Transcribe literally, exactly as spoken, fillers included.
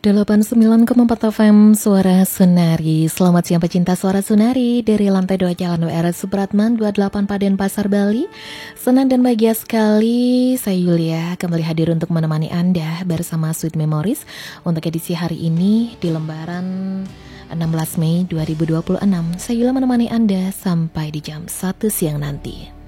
delapan puluh sembilan koma empat F M Suara Sunari. Selamat siang pecinta Suara Sunari dari lantai dua Jalan W R Supratman dua puluh delapan Paden Pasar Bali. Senang dan bahagia sekali saya Yulia kembali hadir untuk menemani Anda bersama Sweet Memories untuk edisi hari ini di lembaran enam belas Mei dua ribu dua puluh enam. Saya Yulia menemani Anda sampai di jam satu siang nanti.